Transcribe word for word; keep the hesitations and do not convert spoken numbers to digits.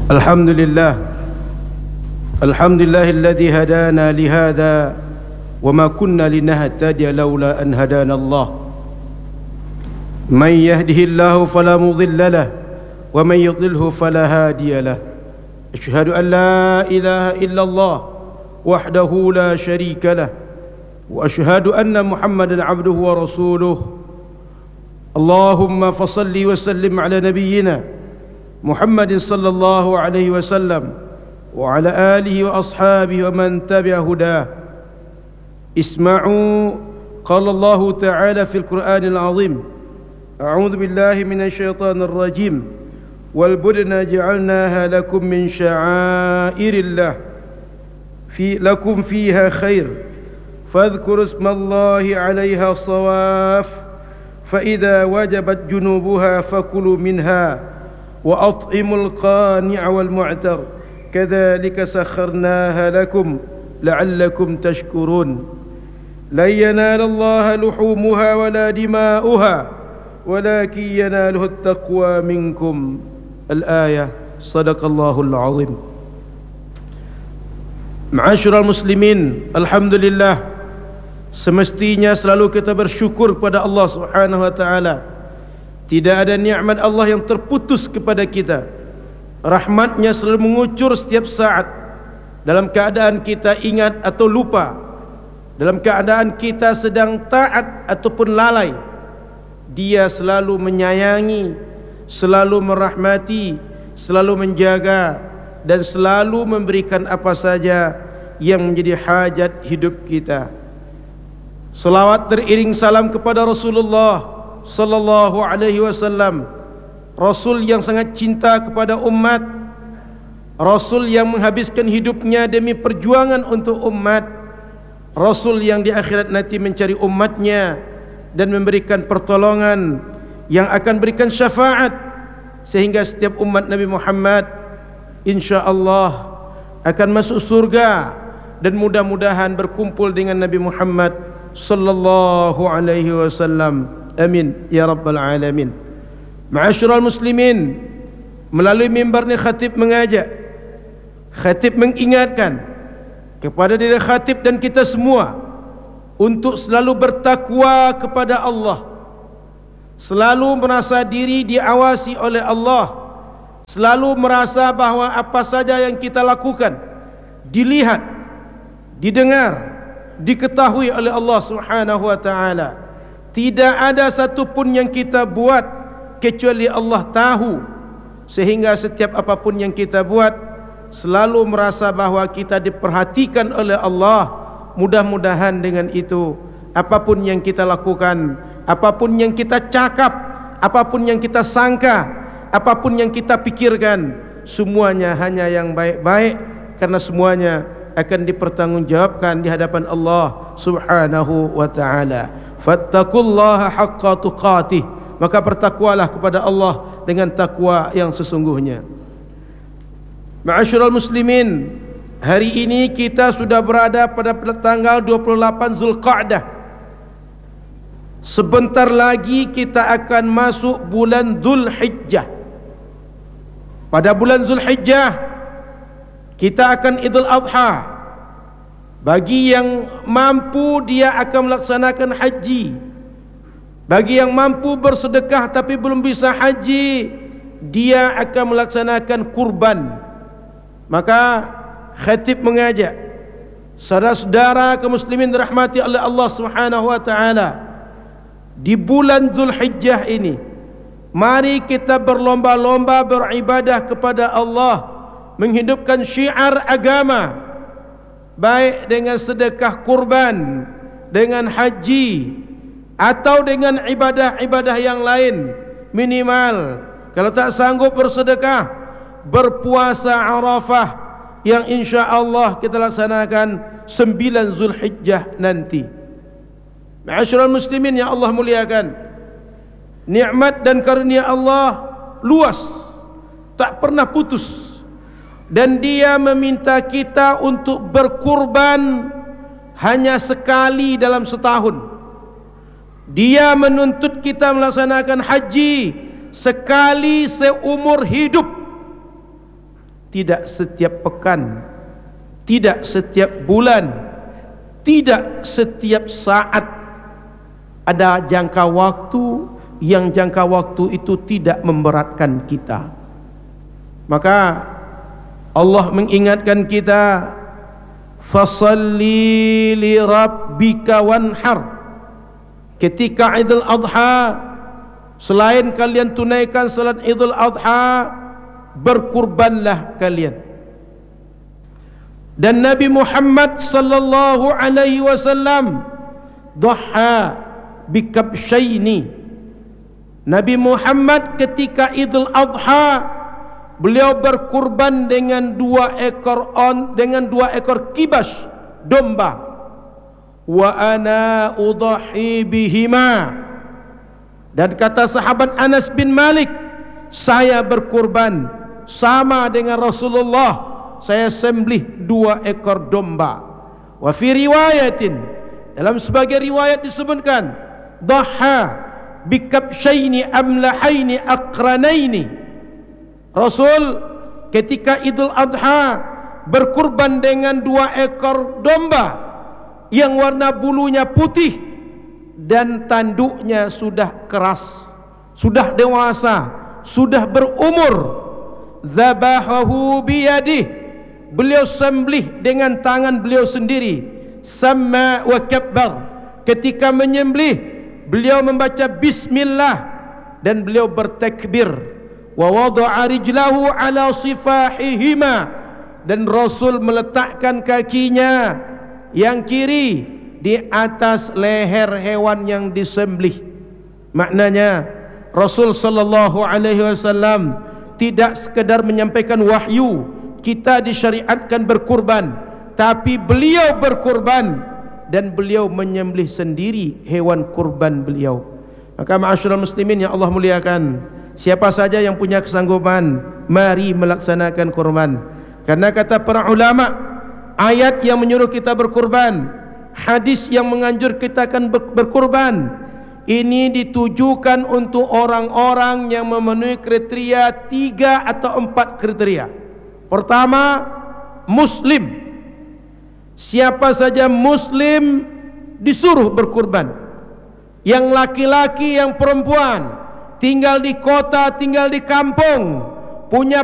الحمد لله الحمد لله الذي هدانا لهذا وما كنا لنهتدي لولا أن هدانا الله من يهده الله فلا مضل له ومن يضلله فلا هادي له أشهد أن لا إله إلا الله وحده لا شريك له وأشهد أن محمدا عبده ورسوله اللهم فصل وسلم على نبينا محمد صلى الله عليه وسلم وعلى آله وأصحابه ومن تبع هداه. اسمعوا قال الله تعالى في القرآن العظيم أعوذ بالله من الشيطان الرجيم والبدن جعلناها لكم من شعائر الله في لكم فيها خير فاذكروا اسم الله عليها صواف فإذا وجبت جنوبها فكلوا منها وأطعموا القانع والمعتر كذلك سخرناها لكم لعلكم تشكرون لن ينال الله لحومها ولا دماؤها ولكن يناله التقوى منكم. الآية. صدق الله العظيم. Ma'asyiral muslimin, alhamdulillah, semestinya selalu kita bersyukur kepada Allah Subhanahu wa taala. Tidak ada nikmat Allah yang terputus kepada kita. Rahmatnya selalu mengucur setiap saat. Dalam keadaan kita ingat atau lupa, dalam keadaan kita sedang taat ataupun lalai, Dia selalu menyayangi, selalu merahmati, selalu menjaga, dan selalu memberikan apa saja yang menjadi hajat hidup kita. Selawat teriring salam kepada Rasulullah sallallahu alaihi wasallam, Rasul yang sangat cinta kepada umat, Rasul yang menghabiskan hidupnya demi perjuangan untuk umat, Rasul yang di akhirat nanti mencari umatnya dan memberikan pertolongan yang akan berikan syafaat sehingga setiap umat Nabi Muhammad insya-Allah akan masuk surga dan mudah-mudahan berkumpul dengan Nabi Muhammad sallallahu alaihi wasallam. Amin ya rabbal alamin. Ma'asyiral muslimin, melalui mimbar ni khatib mengajak, khatib mengingatkan kepada diri khatib dan kita semua untuk selalu bertakwa kepada Allah, selalu merasa diri diawasi oleh Allah, selalu merasa bahawa apa saja yang kita lakukan dilihat, didengar, diketahui oleh Allah Subhanahu wa taala. Tidak ada satu pun yang kita buat kecuali Allah tahu, sehingga setiap apapun yang kita buat selalu merasa bahawa kita diperhatikan oleh Allah. Mudah-mudahan dengan itu apapun yang kita lakukan, apapun yang kita cakap, apapun yang kita sangka, apapun yang kita pikirkan, semuanya hanya yang baik-baik, karena semuanya akan dipertanggungjawabkan di hadapan Allah Subhanahu wa taala. Fattaqullaha haqqa tuqatih, maka bertakwalah kepada Allah dengan takwa yang sesungguhnya. Ma'asyiral muslimin, hari ini kita sudah berada pada tanggal dua puluh delapan Zulqa'dah. Sebentar lagi kita akan masuk bulan Zulhijjah. Pada bulan Zulhijjah kita akan Idul Adha. Bagi yang mampu dia akan melaksanakan haji. Bagi yang mampu bersedekah tapi belum bisa haji, dia akan melaksanakan kurban. Maka khatib mengajak saudara-saudara kaum muslimin dirahmati oleh Allah Subhanahu wa taala, di bulan Zulhijjah ini mari kita berlomba-lomba beribadah kepada Allah, menghidupkan syiar agama, baik dengan sedekah kurban, dengan haji, atau dengan ibadah-ibadah yang lain. Minimal kalau tak sanggup bersedekah, berpuasa Arafah yang insya Allah kita laksanakan sembilan Zulhijjah nanti. Ma'asyiral muslimin yang Allah muliakan, nikmat dan karunia Allah luas, tak pernah putus, dan Dia meminta kita untuk berkurban hanya sekali dalam setahun. Dia menuntut kita melaksanakan haji sekali seumur hidup. tidak setiap pekan, tidak setiap bulan, tidak setiap saat. Ada jangka waktu yang jangka waktu itu tidak memberatkan kita. Maka Allah mengingatkan kita, fasalli li rabbika wanhar. Ketika Idul Adha, selain kalian tunaikan salat Idul Adha, berkurbanlah kalian. Dan Nabi Muhammad sallallahu alaihi wasallam dhaha bikabsyaini. Nabi Muhammad ketika Idul Adha, beliau berkurban dengan dua ekor on, dengan dua ekor kibas domba. Wa ana udhahi bihima. Dan kata sahabat Anas bin Malik, saya berkurban sama dengan Rasulullah, saya sembelih dua ekor domba. Wa fi riwayatin, dalam sebagai riwayat disebutkan, dhaha bikabsyaini amlahaini aqranaini. Rasul ketika Idul Adha berkurban dengan dua ekor domba yang warna bulunya putih dan tanduknya sudah keras, sudah dewasa, sudah berumur. Zabahahu biyadih, beliau sembelih dengan tangan beliau sendiri. Sama wa kabbar, ketika menyembelih beliau membaca bismillah dan beliau bertakbir. Wa wada'a rijlahu ala sifahihima, dan Rasul meletakkan kakinya yang kiri di atas leher hewan yang disembelih. Maknanya Rasul sallallahu alaihi wasallam tidak sekedar menyampaikan wahyu, kita disyariatkan berkurban, tapi beliau berkurban dan beliau menyembelih sendiri hewan kurban beliau. Maka ma'asyiral muslimin yang Allah muliakan, siapa saja yang punya kesanggupan, mari melaksanakan kurban. Karena kata para ulama, ayat yang menyuruh kita berkurban, hadis yang menganjur kita akan berkurban, ini ditujukan untuk orang-orang yang memenuhi kriteria tiga atau empat kriteria. Pertama, Muslim. Siapa saja Muslim disuruh berkurban. Yang laki-laki, yang perempuan, tinggal di kota, tinggal di kampung, punya